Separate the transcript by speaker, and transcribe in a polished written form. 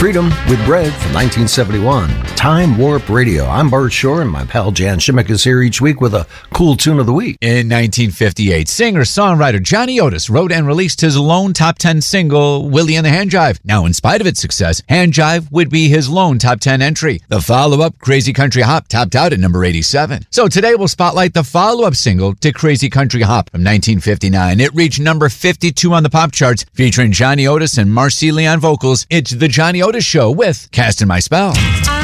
Speaker 1: Freedom with Bread from 1971. Time Warp Radio. I'm Bart Shore, and my pal Jan Shimmick is here each week with a cool tune of the week.
Speaker 2: In 1958, singer-songwriter Johnny Otis wrote and released his lone top 10 single, Willie and the Hand Jive. Now, in spite of its success, Hand Jive would be his lone top 10 entry. The follow-up, Crazy Country Hop, topped out at number 87. So today we'll spotlight the follow-up single to Crazy Country Hop from 1959. It reached number 52 on the pop charts, featuring Johnny Otis and Marcy Lee on vocals. It's The Johnny Otis Show with Casting My Spell.